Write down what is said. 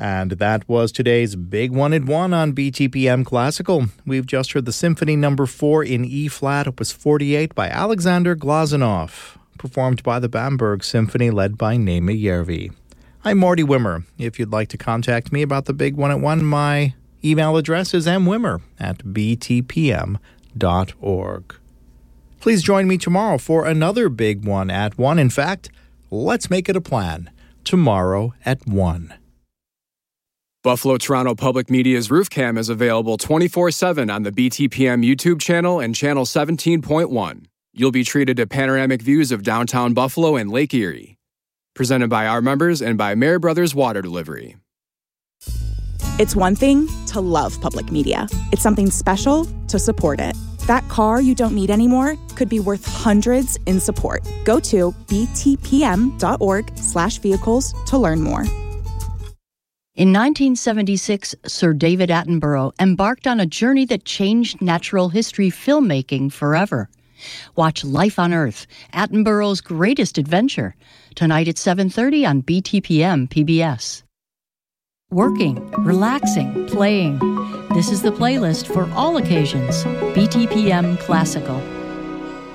And that was today's Big One at 1 on BTPM Classical. We've just heard the Symphony No. 4 in E-flat, Opus 48 by Alexander Glazunov, performed by the Bamberg Symphony led by Naima Järvi. I'm Marty Wimmer. If you'd like to contact me about the Big One at 1, my email address is mwimmer@btpm.org. Please join me tomorrow for another Big One at 1. In fact, let's make it a plan. Tomorrow at 1. Buffalo Toronto Public Media's Roof Cam is available 24/7 on the BTPM YouTube channel and channel 17.1. You'll be treated to panoramic views of downtown Buffalo and Lake Erie. Presented by our members and by Mayer Brothers Water Delivery. It's one thing to love public media. It's something special to support it. That car you don't need anymore could be worth hundreds in support. Go to btpm.org/vehicles to learn more. In 1976, Sir David Attenborough embarked on a journey that changed natural history filmmaking forever. Watch Life on Earth, Attenborough's greatest adventure, tonight at 7:30 on BTPM PBS. Working, relaxing, playing. This is the playlist for all occasions. BTPM Classical.